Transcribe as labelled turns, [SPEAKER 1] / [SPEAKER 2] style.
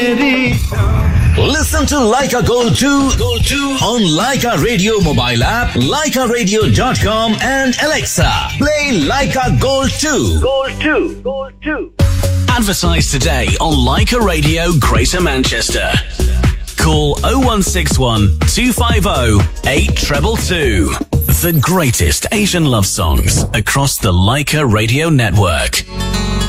[SPEAKER 1] Listen to Leica Gold 2 on Leica Radio mobile app, leicaradio.com and Alexa. Play Leica Gold 2. Gold 2.
[SPEAKER 2] Advertise today on Leica Radio Greater Manchester. Call 0161 250 8222. The greatest Asian love songs across the Leica Radio network.